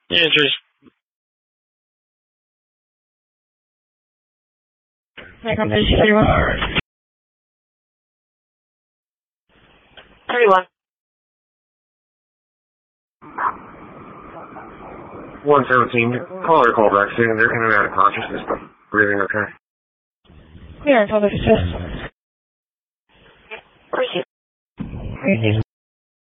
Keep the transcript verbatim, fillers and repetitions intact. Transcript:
Answers. Second page thirty-one. thirty-one. one seventeen, call her call back soon. They're in and out of consciousness, but breathing okay. Clear until the fifth. Thank you.